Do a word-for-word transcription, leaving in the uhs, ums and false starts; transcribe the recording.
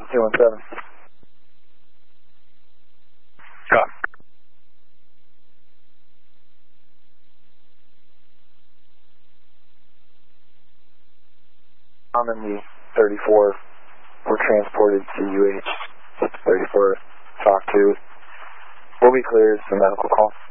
two one seven. Copy. I'm in the thirty-four. We're transported to U H thirty-four. Talk to. We'll be cleared for medical call.